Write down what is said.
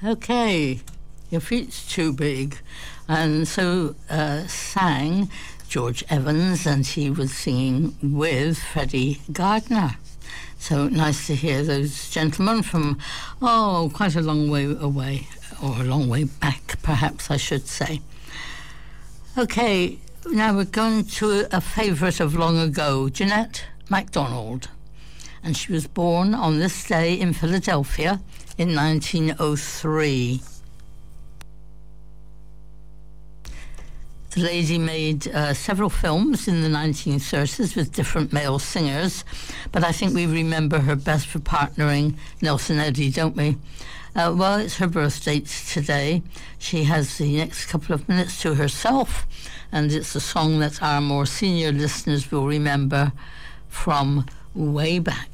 Okay, your feet's too big. And so sang George Evans, and he was singing with Freddie Gardner. So nice to hear those gentlemen from, quite a long way away, or a long way back, perhaps I should say. Okay, now we're going to a favourite of long ago, Jeanette MacDonald. And she was born on this day in Philadelphia in 1903. The lady made several films in the 1930s with different male singers, but I think we remember her best for partnering Nelson Eddy, don't we? Well, it's her birthday today. She has the next couple of minutes to herself, and it's a song that our more senior listeners will remember from way back.